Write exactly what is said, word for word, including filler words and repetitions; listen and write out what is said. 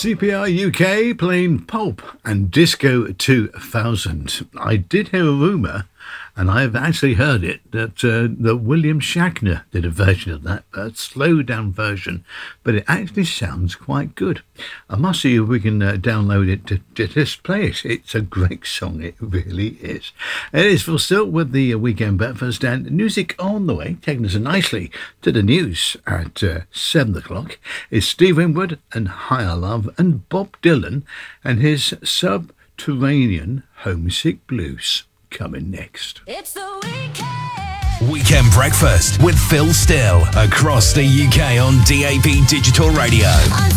C P R U K playing Pulp and Disco two thousand. I did hear a rumour, and I've actually heard it, that uh, that William Shatner did a version of that, a slowed down version, but it actually sounds quite good. I must see if we can uh, download it to, to just play it. It's a great song, it really is. It is Phil Still with the Weekend Breakfast and music on the way, taking us nicely to the news at uh, seven o'clock. Is Steve Winwood and Higher Love and Bob Dylan and his Subterranean Homesick Blues. Coming next. It's the weekend. Weekend Breakfast with Phil Still across the U K on D A B Digital Radio.